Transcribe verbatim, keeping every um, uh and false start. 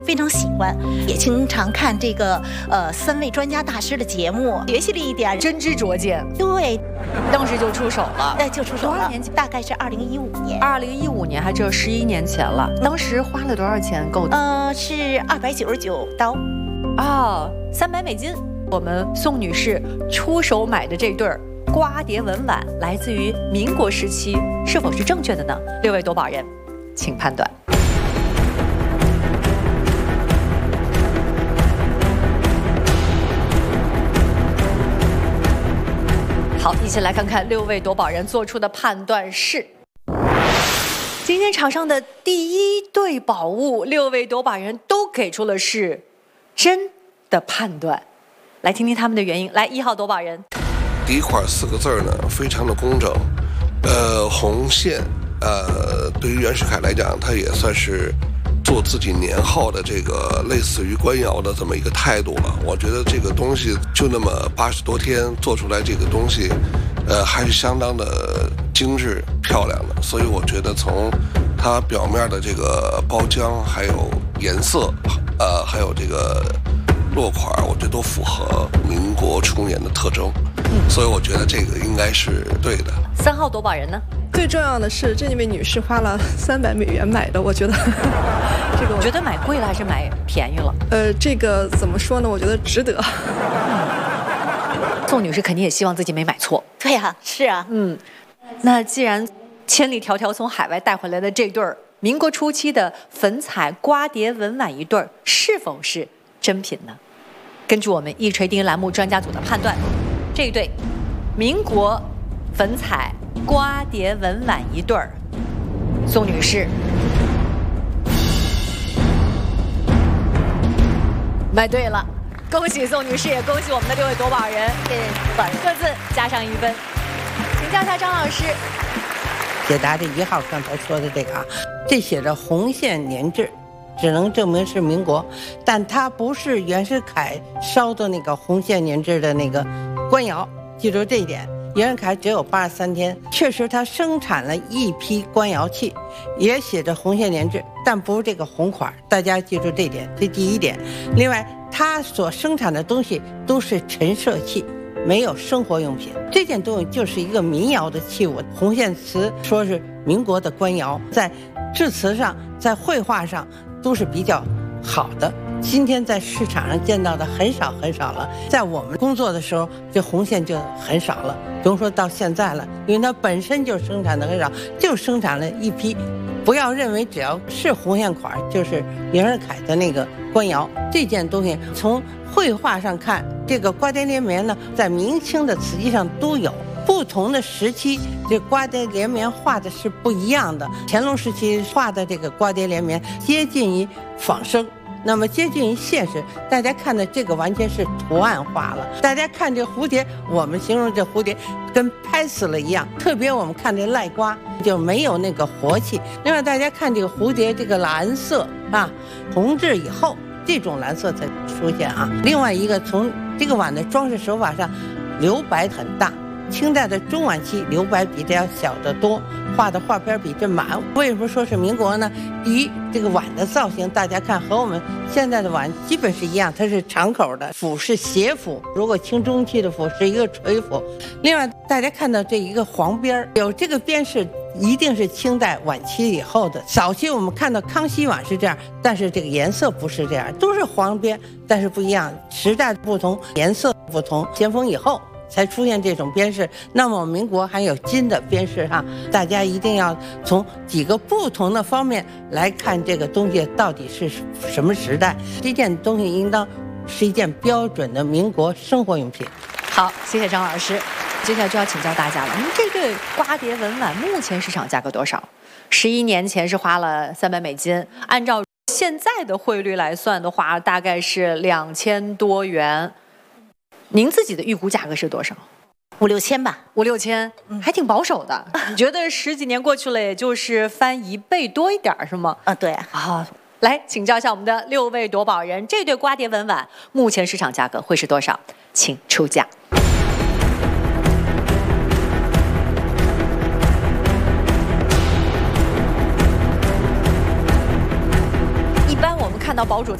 非常喜欢，也经常看这个呃三位专家大师的节目，学习了一点， 真知灼见。 对， 当时就出手了， 哎，就出手了。 多少年前？ 大概是二零一五年。 二零一五年，还只有十一年前了。当时花了多少钱购的？ 呃，是二百九十九刀。 哦，三百美金。我们宋女士出手买的这对儿瓜蝶纹碗，来自于民国时期，是否是正确的呢？六位夺宝人，请判断。好，一起来看看六位夺宝人做出的判断是。今天场上的第一对宝物，六位夺宝人都给出了是真的判断。来听听他们的原因。来，一号夺宝人， 第一块四个字呢，非常的工整，呃，红线，呃，对于袁世凯来讲，他也算是做自己年号的这个类似于官窑的这么一个态度了。我觉得这个东西就那么八十多天做出来，这个东西，呃，还是相当的精致漂亮的。所以我觉得从它表面的这个包浆，还有颜色，呃，还有这个落款，我觉得都符合民国初年的特征。嗯，所以我觉得这个应该是对的。 三号夺宝人呢？ 最重要的是，这位女士花了三百美元买的，我觉得这个我觉得买贵了还是买便宜了？ 呃，这个怎么说呢？我觉得值得。 宋女士肯定也希望自己没买错。 对呀、啊，是啊， 嗯。那既然千里迢迢从海外带回来的这对儿民国初期的粉彩瓜蝶纹碗一对儿，是否是真品呢？根据我们一锤定音栏目专家组的判断，这一对民国粉彩瓜蝶纹碗一对儿，宋女士买对了，恭喜宋女士，也恭喜我们的六位夺宝人， 对，夺宝人各自加上一分。请教一下张老师， 解答这一号刚才说的这个啊，这写着红线年制，只能证明是民国，但它不是袁世凯烧的那个红线年制的那个官窑，记住这一点。袁世凯只有八十三天，确实他生产了一批官窑器，也写着红线年制，但不是这个红款，大家记住这一点，这第一点。另外，他所生产的东西都是陈设器，没有生活用品。这件东西就是一个民窑的器物，红线瓷说是民国的官窑，在制瓷上，在绘画上都是比较好的。今天在市场上见到的很少很少了，在我们工作的时候，这红线就很少了，不用说到现在了，因为它本身就生产的很少，就生产了一批。不要认为只要是红线款就是袁世凯的那个官窑。这件东西从绘画上看，这个瓜蝶连绵呢，在明清的瓷器上都有。不同的时期，这瓜蝶连绵画的是不一样的。乾隆时期画的这个瓜蝶连绵接近于仿生，那么接近于现实，大家看的这个完全是图案化了。大家看这蝴蝶，我们形容这蝴蝶跟拍死了一样，特别我们看这赖瓜就没有那个活气。另外大家看这个蝴蝶这个蓝色啊，红制以后这种蓝色才出现啊。另外一个从这个碗的装饰手法上，留白很大。清代的中晚期留白比这要小得多，画的画片比这满。为什么说是民国呢？第一，这个碗的造型大家看和我们现在的碗基本是一样，它是长口的，釜是斜釜，如果清中期的釜是一个垂釜。另外大家看到这一个黄边，有这个边是一定是清代晚期以后的。早期我们看到康熙碗是这样，但是这个颜色不是这样，都是黄边，但是不一样，时代不同，颜色不同。咸丰以后才出现这种边饰，那么民国还有金的边饰哈，大家一定要从几个不同的方面来看这个东西到底是什么时代。这件东西应当是一件标准的民国生活用品。 好，谢谢张老师。接下来就要请教大家了，您这对瓜蝶纹碗目前市场价格多少？十一年前是花了三百美金，按照现在的汇率来算的话，大概是两千多元。您自己的预估价格是多少？ 五六千吧， 五六千，还挺保守的。你觉得十几年过去了，也就是翻一倍多一点，是吗？ 啊，对啊。来请教一下我们的六位夺宝人，这对瓜蝶纹碗目前市场价格会是多少？请出价。 到堡主。